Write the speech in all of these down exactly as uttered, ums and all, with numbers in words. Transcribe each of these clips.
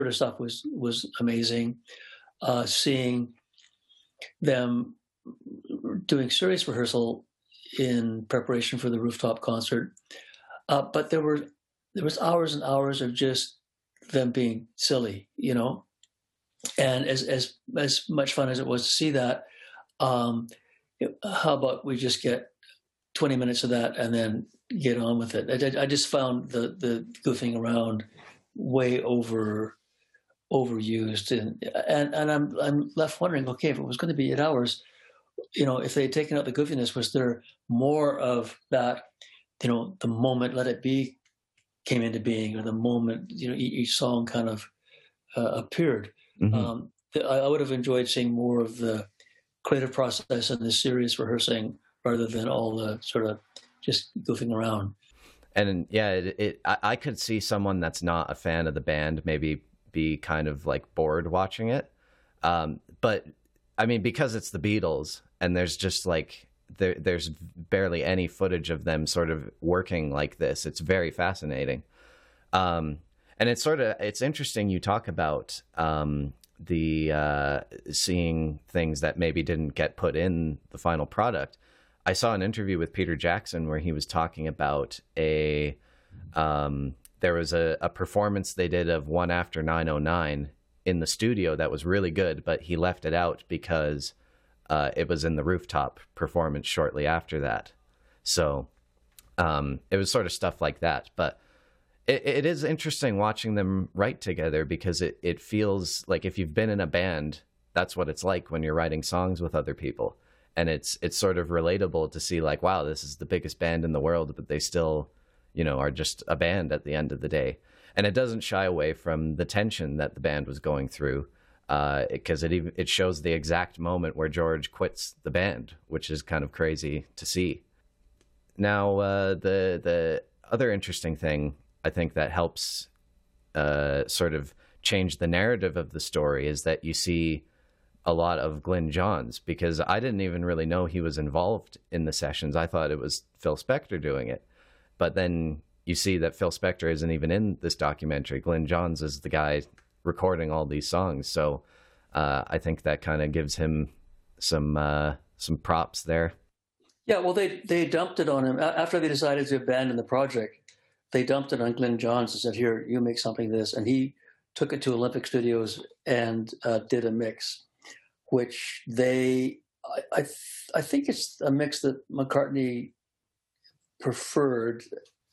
of stuff was was amazing. Uh, seeing them doing serious rehearsal in preparation for the rooftop concert, uh, but there were there was hours and hours of just them being silly, you know. And as as as much fun as it was to see that, um, it, how about we just get twenty minutes of that and then get on with it? I, I just found the the goofing around way over overused, and and and I'm I'm left wondering, okay, if it was going to be eight hours, you know, if they had taken out the goofiness, was there more of that, you know, the moment Let It Be came into being, or the moment, you know, each, each song kind of uh, appeared? Mm-hmm. Um, I, I would have enjoyed seeing more of the creative process and the serious rehearsing rather than all the sort of just goofing around. And yeah, it, it I, I could see someone that's not a fan of the band maybe be kind of like bored watching it. Um, but I mean, because it's the Beatles and there's just like, there, there's barely any footage of them sort of working like this. It's very fascinating. Um, and it's sort of, it's interesting you talk about um, the uh, seeing things that maybe didn't get put in the final product. I saw an interview with Peter Jackson where he was talking about a, um, there was a, a performance they did of One After nine oh nine in the studio that was really good, but he left it out because uh, it was in the rooftop performance shortly after that. So um, it was sort of stuff like that. But it, it is interesting watching them write together, because it, it feels like if you've been in a band, that's what it's like when you're writing songs with other people. And it's it's sort of relatable to see like, wow, this is the biggest band in the world, but they still, you know, are just a band at the end of the day. And it doesn't shy away from the tension that the band was going through, because uh, it, it even it shows the exact moment where George quits the band, which is kind of crazy to see. Now, uh, the the other interesting thing I think that helps uh, sort of change the narrative of the story is that you see a lot of Glyn Johns, because I didn't even really know he was involved in the sessions. I thought it was Phil Spector doing it. But then you see that Phil Spector isn't even in this documentary. Glyn Johns is the guy recording all these songs. So uh, I think that kind of gives him some uh, some props there. Yeah, well, they they dumped it on him. After they decided to abandon the project, they dumped it on Glyn Johns and said, here, you make something of this. And he took it to Olympic Studios and uh, did a mix, which they, I, I, th- I think it's a mix that McCartney preferred.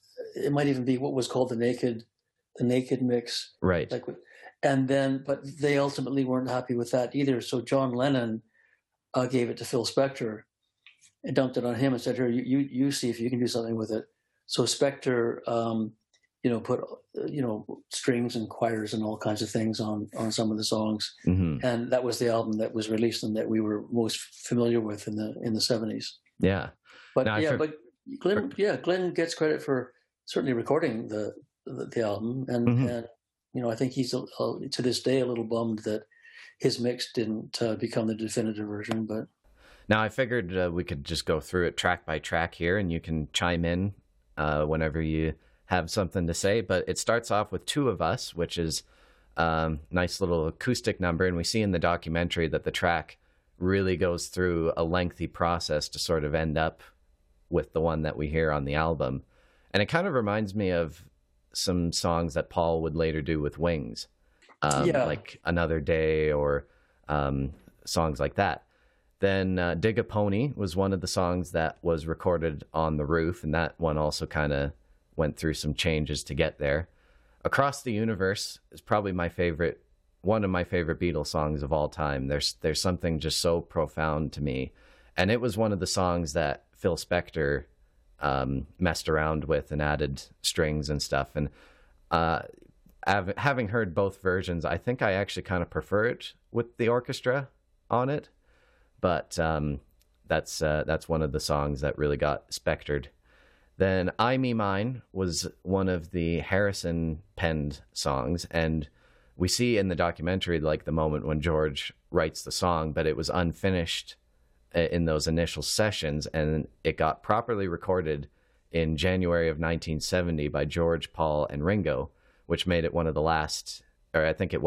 It might even be what was called the naked, the naked mix. Right. Like, and then, but they ultimately weren't happy with that either. So John Lennon uh, gave it to Phil Spector and dumped it on him and said, here, you, you, you see if you can do something with it. So Spector, um, you know, put, you know, strings and choirs and all kinds of things on, on some of the songs. Mm-hmm. And that was the album that was released and that we were most familiar with in the, in the seventies. Yeah. But now, yeah, for, but Glyn, yeah, Glyn gets credit for certainly recording the, the, the album. And, mm-hmm. and, you know, I think he's a, a, to this day a little bummed that his mix didn't uh, become the definitive version, but. Now I figured uh, we could just go through it track by track here and you can chime in uh, whenever you have something to say, but it starts off with Two of Us, which is a um, nice little acoustic number. And we see in the documentary that the track really goes through a lengthy process to sort of end up with the one that we hear on the album. And it kind of reminds me of some songs that Paul would later do with Wings, um, yeah. like Another Day or um, songs like that. Then uh, Dig a Pony was one of the songs that was recorded on the roof, and that one also kind of went through some changes to get there. Across the Universe is probably my favorite, one of my favorite Beatles songs of all time. There's there's something just so profound to me. And it was one of the songs that Phil Spector um, messed around with and added strings and stuff. And uh, having heard both versions, I think I actually kind of prefer it with the orchestra on it. But um, that's uh, that's one of the songs that really got Spectored. Then I, Me, Mine was one of the Harrison penned songs. And we see in the documentary, like the moment when George writes the song, but it was unfinished in those initial sessions. And it got properly recorded in January of nineteen seventy by George, Paul, and Ringo, which made it one of the last, or I think it